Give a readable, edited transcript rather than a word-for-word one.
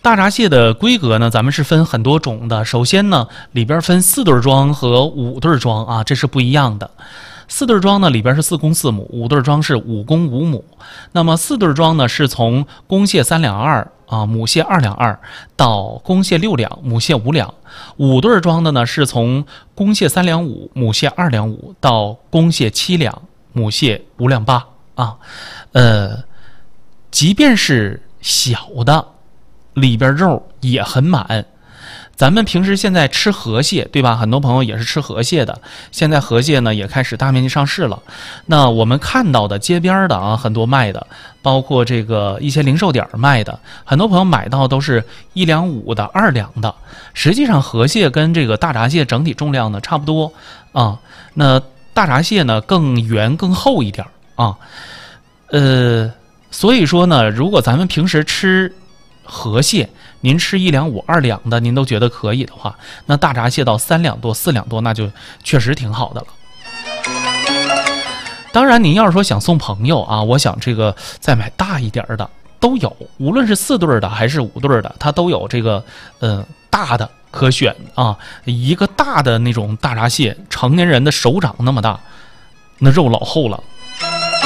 大闸蟹的规格呢，咱们是分很多种的。首先呢，里边分4对装和5对装啊，这是不一样的。4对装呢，里边是4公4母；5对装是5公5母。那么4对装呢，是从公蟹3两2啊，母蟹2两2到公蟹6两，母蟹5两。5对装的呢，是从公蟹3两5，母蟹2两5到公蟹7两，母蟹5两8啊。即便是小的，里边肉也很满。咱们平时现在吃河蟹，对吧？很多朋友也是吃河蟹的。现在河蟹呢也开始大面积上市了。那我们看到的街边的啊，很多卖的，包括这个一些零售点卖的，很多朋友买到都是1两5的、2两的。实际上河蟹跟这个大闸蟹整体重量呢差不多啊。那大闸蟹呢更圆更厚一点啊。所以说呢，如果咱们平时吃河蟹，您吃1两5、2两的，您都觉得可以的话，那大闸蟹到3两多、4两多，那就确实挺好的了。当然，您要是说想送朋友啊，我想这个再买大一点的都有，无论是4对的还是5对的，它都有这个大的可选啊。一个大的那种大闸蟹，成年人的手掌那么大，那肉老厚了